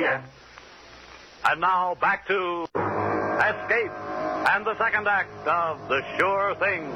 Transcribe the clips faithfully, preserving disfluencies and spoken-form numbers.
yeah. And now back to Escape and the second act of The Sure Thing.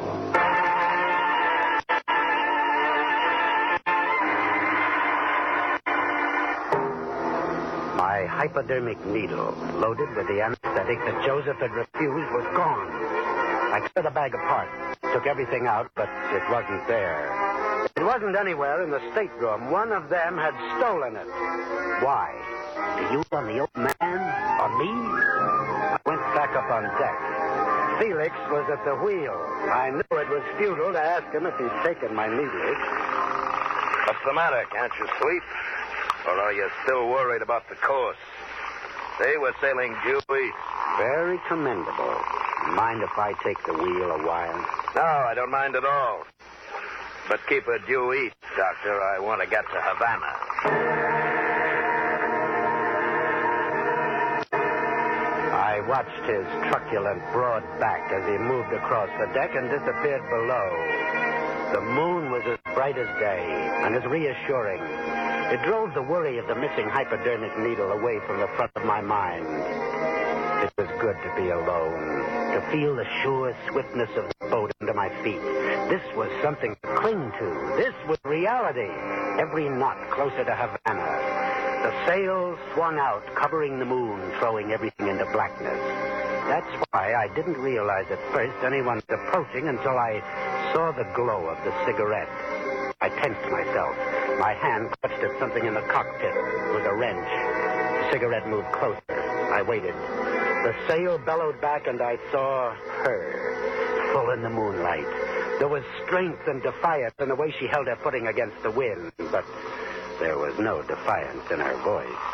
My hypodermic needle, loaded with the anesthetic that Joseph had refused, was gone. I cut the bag apart, took everything out, but it wasn't there. It wasn't anywhere in the stateroom. One of them had stolen it. Why? Do you on the old man? On me? I went back up on deck. Felix was at the wheel. I knew it was futile to ask him if he'd taken my needle. What's the matter? Can't you sleep? Or are you still worried about the course? They were sailing due east. Very commendable. Mind if I take the wheel a while? No, I don't mind at all. But keep her due east, Doctor. I want to get to Havana. I watched his truculent broad back as he moved across the deck and disappeared below. The moon was as bright as day and as reassuring. It drove the worry of the missing hypodermic needle away from the front of my mind. It was good to be alone, to feel the sure swiftness of the boat under my feet. This was something to cling to. This was reality. Every knot closer to Havana. The sails swung out, covering the moon, throwing everything into blackness. That's why I didn't realize at first anyone was approaching until I saw the glow of the cigarette. I tensed myself. My hand clutched at something in the cockpit. It was a wrench. The cigarette moved closer. I waited. The sail bellowed back, and I saw her, full in the moonlight. There was strength and defiance in the way she held her footing against the wind, but there was no defiance in her voice.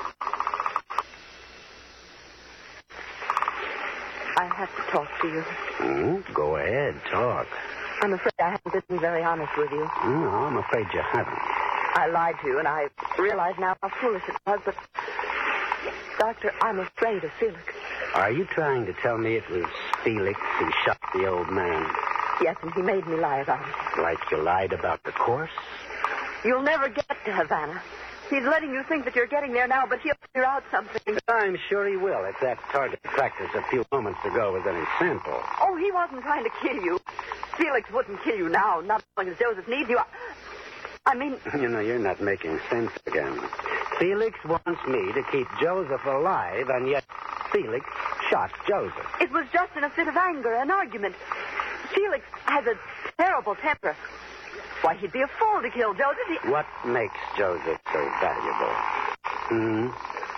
I have to talk to you. Hmm? Go ahead, talk. I'm afraid I haven't been very honest with you. No, I'm afraid you haven't. I lied to you, and I realize now how foolish it was, but... Doctor, I'm afraid of Felix. Are you trying to tell me it was Felix who shot the old man? Yes, and he made me lie about it. Like you lied about the course? You'll never get to Havana. He's letting you think that you're getting there now, but he'll figure out something. I'm sure he will, if that target practice a few moments ago was any sample. Oh, he wasn't trying to kill you. Felix wouldn't kill you now, not as long as Joseph needs you. I, I mean... You know, you're not making sense again. Felix wants me to keep Joseph alive, and yet Felix shot Joseph. It was just in a fit of anger, an argument. Felix has a terrible temper. Why, he'd be a fool to kill Joseph. He... What makes Joseph so valuable? Hmm?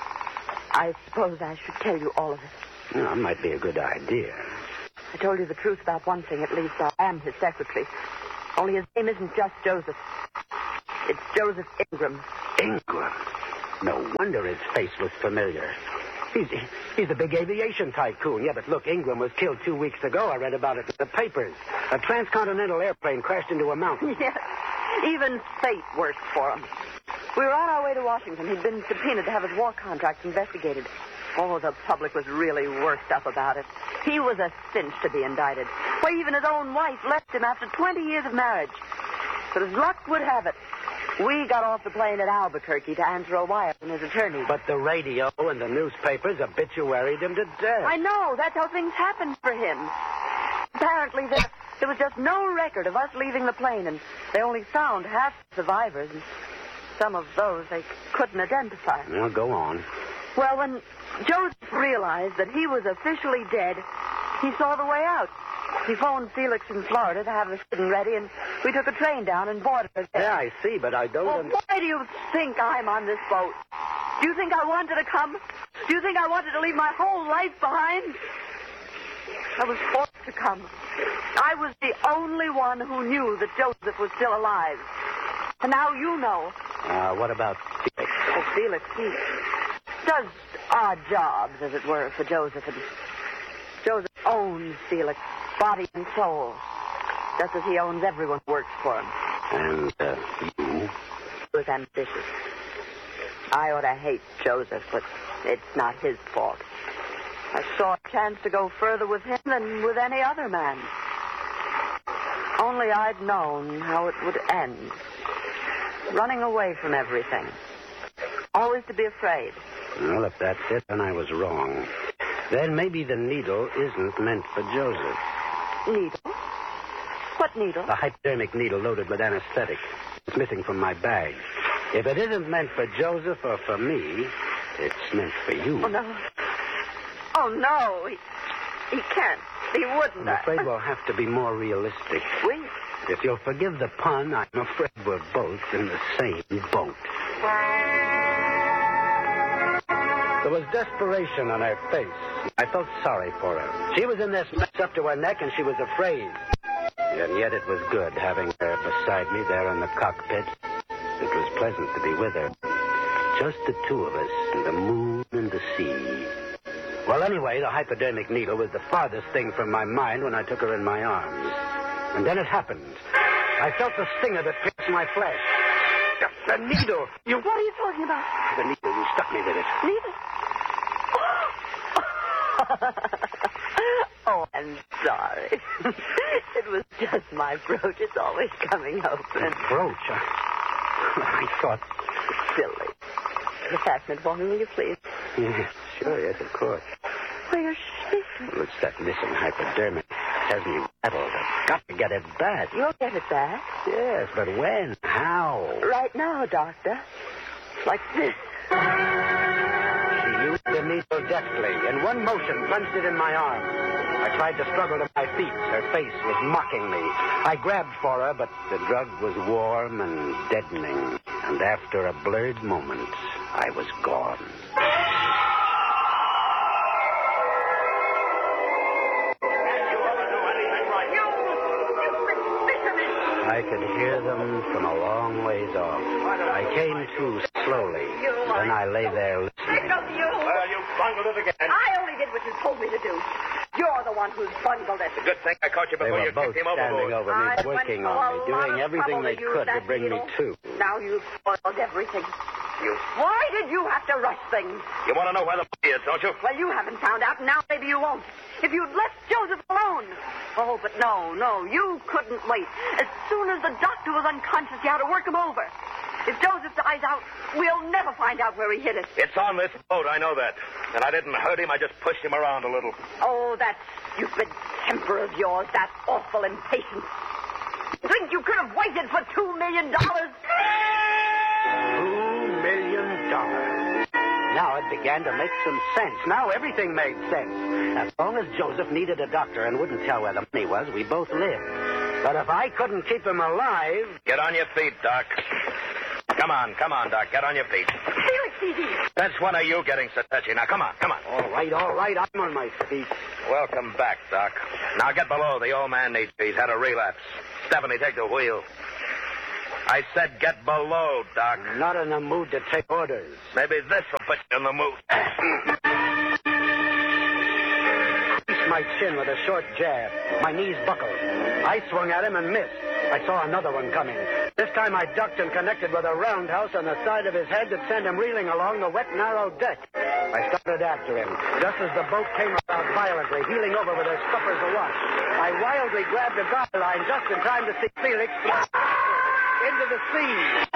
I suppose I should tell you all of it. Well, that might be a good idea. I told you the truth about one thing, at least. I am his secretary. Only his name isn't just Joseph. It's Joseph Ingram. Ingram? No wonder his face was familiar. He's, he's the big aviation tycoon. Yeah, but look, Ingram was killed two weeks ago. I read about it in the papers. A transcontinental airplane crashed into a mountain. Yes. Even fate worked for him. We were on our way to Washington. He'd been subpoenaed to have his war contracts investigated. Oh, the public was really worked up about it. He was a cinch to be indicted. Why, even his own wife left him after twenty years of marriage. But as luck would have it, we got off the plane at Albuquerque to answer a wire from his attorney. But the radio and the newspapers obituaried him to death. I know. That's how things happened for him. Apparently, there, there was just no record of us leaving the plane, and they only found half the survivors, and some of those they couldn't identify. Well, go on. Well, when Joseph realized that he was officially dead, he saw the way out. He phoned Felix in Florida to have us sitting ready, and we took a train down and boarded us there. Yeah, I see, but I don't... Well, understand. why do you think I'm on this boat? Do you think I wanted to come? Do you think I wanted to leave my whole life behind? I was forced to come. I was the only one who knew that Joseph was still alive. And now you know. Uh, what about Felix? Oh, Felix, he does odd jobs, as it were, for Joseph. And Joseph owns Felix, body and soul, just as he owns everyone who works for him. And, uh, you? He was ambitious. I ought to hate Joseph, but it's not his fault. I saw a chance to go further with him than with any other man. Only I'd known how it would end. Running away from everything. Always to be afraid. Well, if that's it, then I was wrong. Then maybe the needle isn't meant for Joseph. Needle? What needle? The hypodermic needle loaded with anesthetic. It's missing from my bag. If it isn't meant for Joseph or for me, it's meant for you. Oh, no. Oh, no. He, he can't. He wouldn't. I'm afraid we'll have to be more realistic. We? If you'll forgive the pun, I'm afraid we're both in the same boat. There was desperation on her face. I felt sorry for her. She was in this mess up to her neck, and she was afraid. And yet it was good having her beside me there in the cockpit. It was pleasant to be with her. Just the two of us, and the moon and the sea. Well, anyway, the hypodermic needle was the farthest thing from my mind when I took her in my arms. And then it happened. I felt the sting of it pierce my flesh. The needle. You... What are you talking about? The needle. You stuck me with it. Needle? Oh, I'm sorry. It was just my brooch. It's always coming open. Brooch? I, I thought... Silly. The fasten it for me, will you, please? Yes, sure, yes, of course. Well, you're shaking. Well, it's that missing hypodermic. It has me rattled. I've got to get it back. You'll get it back. Yes, but when? How? Right now, Doctor. Like this. She used the needle deftly. In one motion, plunged it in my arm. I tried to struggle to my feet. Her face was mocking me. I grabbed for her, but the drug was warm and deadening. And after a blurred moment, I was gone. I could hear them from a long ways off. I came to slowly. Then I lay there listening. Well, you bungled it again. I only did what you told me to do. You're the one who's bungled it. It's a good thing I caught you They before were you both kicked him standing overboard. over me, I working went on to me, a doing lot of everything trouble they to use could to that bring me needle. to. Now you've spoiled everything. You, Why did you have to rush things? you want to know where the money is, don't you? Well, you haven't found out, and now maybe you won't. If you'd left Joseph alone. Oh, but no, no, you couldn't wait. As soon as the doctor was unconscious, you had to work him over. If Joseph dies out, we'll never find out where he hid it. It's on this boat, I know that. And I didn't hurt him, I just pushed him around a little. Oh, that stupid temper of yours, that awful impatience. Think you could have waited for two million dollars? Two million dollars. Now it began to make some sense. Now everything made sense. As long as Joseph needed a doctor and wouldn't tell where the money was, we both lived. But if I couldn't keep him alive... Get on your feet, Doc. Come on, come on, Doc. Get on your feet. Felix, easy. That's one of you getting so touchy. Now, come on, come on. All right, all right, I'm on my feet. Welcome back, Doc. Now get below. The old man needs you. He's had a relapse. Stephanie, take the wheel. I said get below, Doc. I'm not in the mood to take orders. Maybe this will put you in the mood. Creased my chin with a short jab. My knees buckled. I swung at him and missed. I saw another one coming. This time I ducked and connected with a roundhouse on the side of his head that sent him reeling along the wet, narrow deck. I started after him. Just as the boat came around violently, heeling over with her scuppers awash, I wildly grabbed a guy line just in time to see Felix into the sea.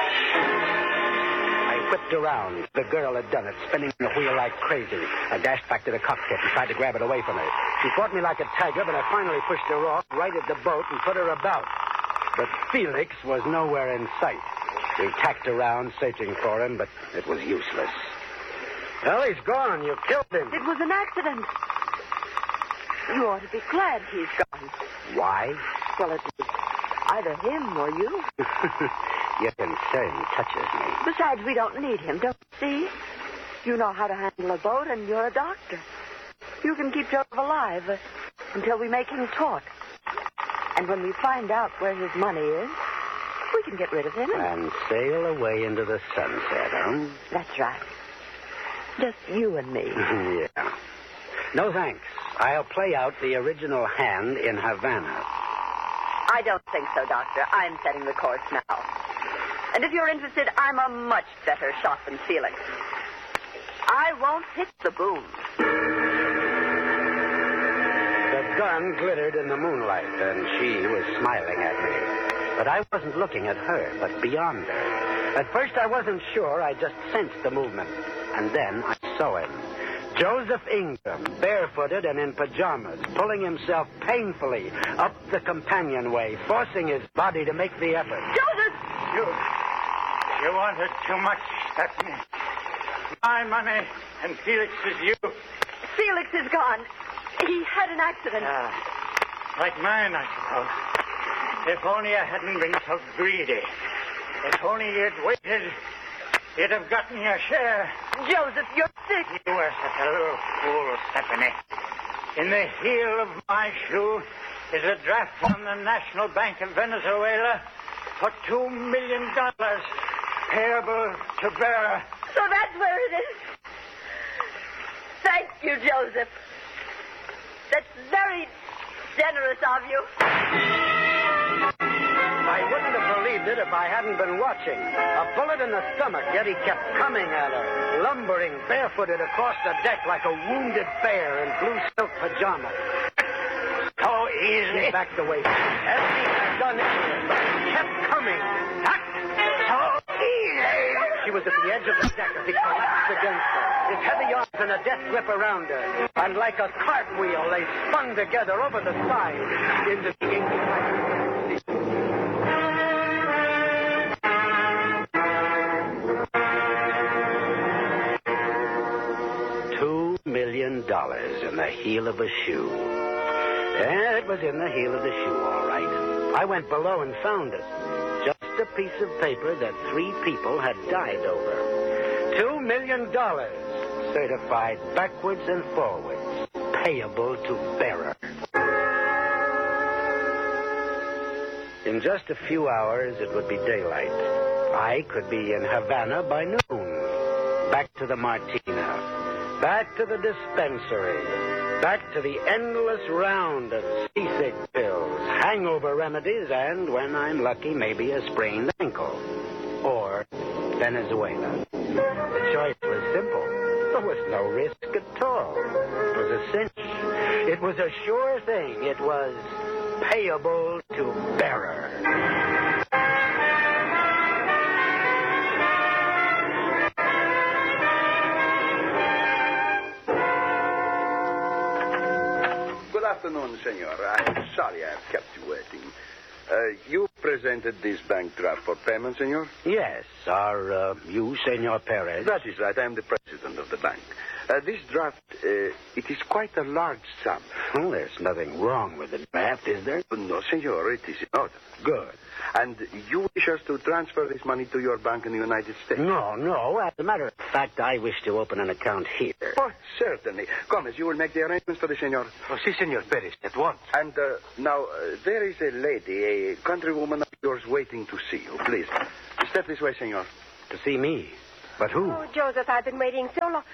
I whipped around. The girl had done it, spinning the wheel like crazy. I dashed back to the cockpit and tried to grab it away from her. She fought me like a tiger, but I finally pushed her off, righted the boat, and put her about. But Felix was nowhere in sight. We tacked around, searching for him, but it was useless. Well, he's gone. You killed him. It was an accident. You ought to be glad he's gone. Why? Well, it was either him or you. Your concern touches me. Besides, we don't need him, don't you see? You know how to handle a boat, and you're a doctor. You can keep Joseph alive uh, until we make him talk. And when we find out where his money is, we can get rid of him. And... And sail away into the sunset, huh? That's right. Just you and me. Yeah. No thanks. I'll play out the original hand in Havana. I don't think so, Doctor. I'm setting the course now. And if you're interested, I'm a much better shot than Felix. I won't hit the boom. The gun glittered in the moonlight, and she was smiling at me. But I wasn't looking at her, but beyond her. At first I wasn't sure. I just sensed the movement. And then I saw him. Joseph Ingram, barefooted and in pajamas, pulling himself painfully up the companionway, forcing his body to make the effort. Joseph! You, you wanted too much, Stephanie. My money and Felix's you. Felix is gone. He had an accident. Ah, like mine, I suppose. If only I hadn't been so greedy. If only you'd waited, you'd have gotten your share. Joseph, you're sick. You were such a little fool, Stephanie. In the heel of my shoe is a draft from the National Bank of Venezuela for two million dollars payable to bearer. So that's where it is. Thank you, Joseph. That's very generous of you. I wouldn't have believed it if I hadn't been watching. A bullet in the stomach, yet he kept coming at her, lumbering barefooted across the deck like a wounded bear in blue silk pajamas. So easy. She backed away, as he had done earlier, but he kept coming. So easy. She was at the edge of the deck as he collapsed against her, his heavy arms in a death grip around her. And like a cartwheel, they spun together over the side into the inky light. Two million dollars in the heel of a shoe. Yeah, it was in the heel of the shoe, all right. I went below and found it. Just a piece of paper that three people had died over. Two million dollars, certified backwards and forwards, payable to bearer. In just a few hours, it would be daylight. I could be in Havana by noon. Back to the Martina. Back to the dispensary. Back to the endless round of seasick pills, hangover remedies, and, when I'm lucky, maybe a sprained ankle. Or Venezuela. The choice was simple. There was no risk at all. It was a cinch. It was a sure thing. It was payable to bearer. Good afternoon, senor. I'm sorry I've kept you waiting. Uh, you presented this bank draft for payment, senor? Yes. Are uh, you, Senor Perez? That is right. I'm the president of the bank. Uh, this draft, uh, it is quite a large sum. Well, there's nothing wrong with the draft, is there? No, senor, it is in order. Good. And you wish us to transfer this money to your bank in the United States? No, no. As a matter of fact, I wish to open an account here. Oh, certainly. Gomez, you will make the arrangements for the senor? Oh, si, Senor Perez, at once. And uh, now, uh, there is a lady, a countrywoman of yours waiting to see you. Please, step this way, senor. To see me? But who? Oh, Joseph, I've been waiting so long.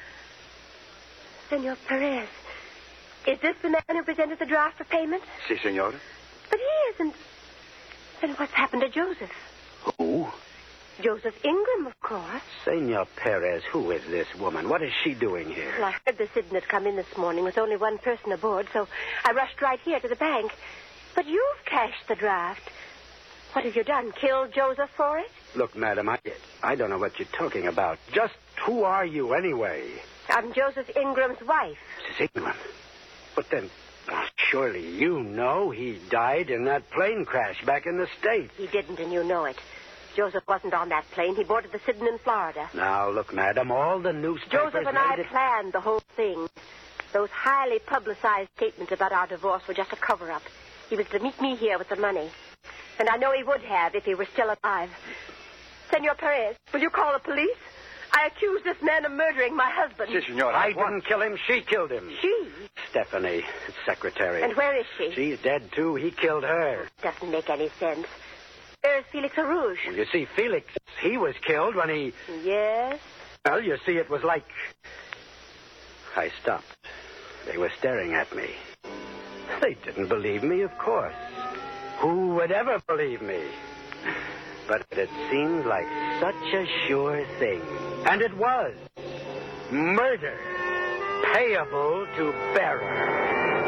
Senor Perez, is this the man who presented the draft for payment? Si, senor. But he isn't. Then what's happened to Joseph? Who? Joseph Ingram, of course. Senor Perez, who is this woman? What is she doing here? Well, I heard the Sidon had come in this morning with only one person aboard, so I rushed right here to the bank. But you've cashed the draft. What have you done? Killed Joseph for it? Look, madam, I, I don't know what you're talking about. Just who are you, anyway? I'm Joseph Ingram's wife. Missus Ingram? But then, oh, surely you know he died in that plane crash back in the States. He didn't, and you know it. Joseph wasn't on that plane. He boarded the Sidon in Florida. Now, look, madam, all the newspapers... Joseph and I it... planned the whole thing. Those highly publicized statements about our divorce were just a cover-up. He was to meet me here with the money. And I know he would have if he were still alive. Senor Perez, will you call the police? I accuse this man of murdering my husband. Si, senor. I didn't kill him. She killed him. She? Stephanie, secretary. And where is she? She's dead, too. He killed her. Doesn't make any sense. Where's Felix Arouge? Well, you see, Felix, he was killed when he... Yes? Well, you see, it was like... I stopped. They were staring at me. They didn't believe me, of course. Who would ever believe me? But it seemed like such a sure thing. And it was. Murder. Payable to bearer.